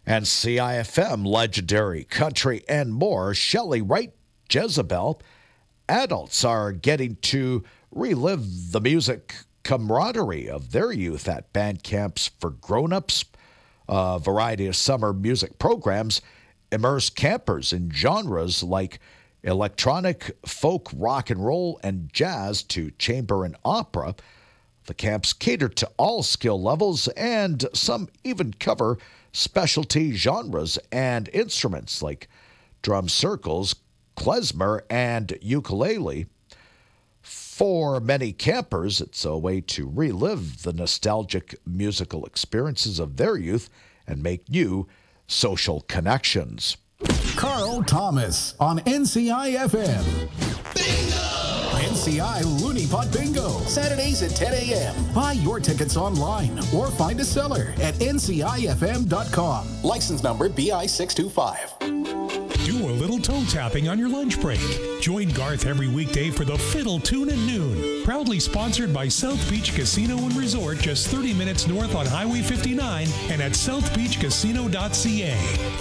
And CIFM, legendary country and more. Shelley Wright, Jezebel. Adults are getting to relive the music camaraderie of their youth at band camps for grown-ups. A variety of summer music programs immerse campers in genres like electronic, folk, rock and roll, and jazz to chamber and opera. The camps cater to all skill levels, and some even cover specialty genres and instruments like drum circles, klezmer, and ukulele. For many campers, it's a way to relive the nostalgic musical experiences of their youth and make new social connections. Carl Thomas on NCI-FM. Bingo! NCI Looney Pot Bingo, Saturdays at 10 a.m. Buy your tickets online or find a seller at ncifm.com. License number BI 625. Do a little toe tapping on your lunch break. Join Garth every weekday for the Fiddle Tune at noon. Proudly sponsored by South Beach Casino and Resort, just 30 minutes north on Highway 59 and at southbeachcasino.ca.